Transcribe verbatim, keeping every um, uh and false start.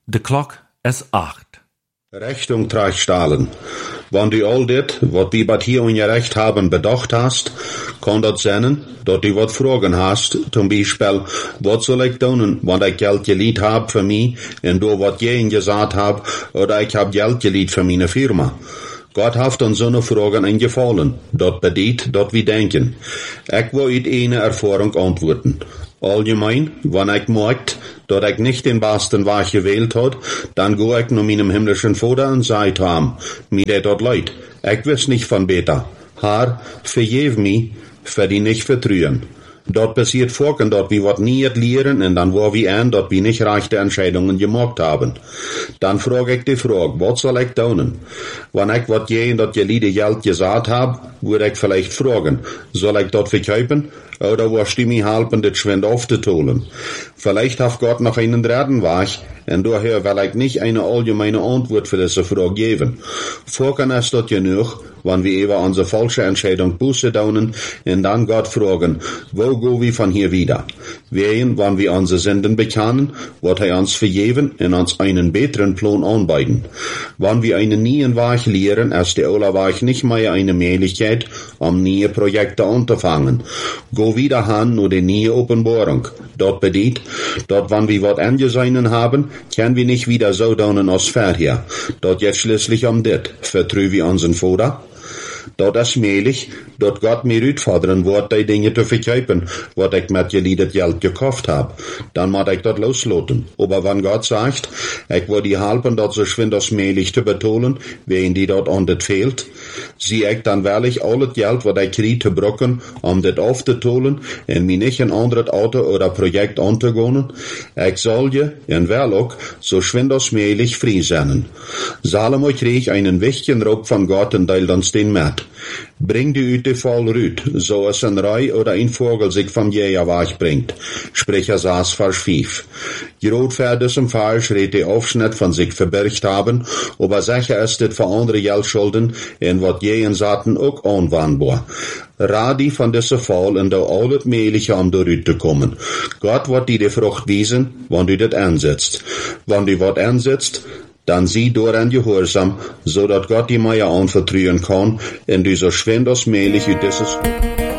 De klok is acht. Rechnung tragt stahlen. Wann du all dit, wat wie bat hier ungerecht haben, bedacht hast, kann dat sein, dat du wat fragen hast, zum Beispiel, wat soll ich tun, wann ich Geld geliehen hab für mich, und du wat jeden gesagt hab, oder ich hab Geld geliehen für meine Firma. Gott hat uns so eine Fragen eingefallen, dat bedeutet, dat wir denken. Ich will uit eine Erfahrung antworten. Allgemein, wenn ich merkt, dat ich nicht den besten Weg gewählt hat, dann go ich nur meinem himmlischen Vater und sagt ham, mir der dort leid. Ich wiss nicht von beter. Herr, vergev mich, für die nicht vertrühen. Dort passiert vorken, dort wir wat nie lehren, und dann war wir an, dort wir nicht rechte Entscheidungen gemacht haben. Dann frage ich die Frage, was soll ich tun? Wenn ich wat je in dat geliehene Geld gesagt hab, würde ich vielleicht fragen, soll ich dort verkaufen? Oder was die mir helfen, das schwind aufzuholen? Vielleicht hat Gott noch einen dritten Weg, und daher will ich nicht eine allgemeine Antwort für diese Frage geben. Vorken ist das genug, wenn wir über unsere falsche Entscheidung Buße tun und dann Gott fragen, wo gehen wir von hier wieder? Wen, wenn wir unsere Sünden bekennen, wird er uns vergeben und uns einen besseren Plan anbieten. Wenn wir einen neuen Weg lehren, ist der alte Weg nicht mehr eine Möglichkeit, um neue Projekte anzufangen. Go wieder hin nur die neue Offenbarung. Dort bedeutet, dort wenn wir was angesehen haben, können wir nicht wieder so tun als vorher. Dort jetzt schließlich um dit, vertrauen wir unseren Vater. Dort ist möglich, dort Gott mir uitfordern wird, die Dinge zu verkaufen, was ich mit geliehenes Geld gekauft hab. Dann muss ich dort loslassen. Aber wenn Gott sagt, ich will die helfen, dort so schwind als möglich zu betonen, wen die dort an das fehlt, sieh ich dann wirklich alles Geld, was ich kriege, zu brücken, um das aufzuholen, und mir nicht ein anderes Auto oder Projekt anzugehen. Ich soll je, und will auch, so schwind als möglich frei sein. Salomo krieg einen wichtigen Raub von Gott und teilt uns den mit. Bring die uit de val rüt, so es ein Rei oder ein Vogel sich vom Jäger wegbringt. Sprecher saß Vers fünf. Gerot für diesem Fall schreit die Aufschnitt von sich verbirgt haben, aber sicher ist das für andere Geldschulden, in wat jeden Saten auch anwendbar. Radi von diesem Fall in der alles Mögliche, um da rüt zu kommen. Gott wird dir die Frucht wiesen, wenn du das ansetzt. Wenn du wat ansetzt, dann sieh daran gehorsam, so dass Gott die Meier anvertrauen kann, in dieser schwind als mählich wie dieses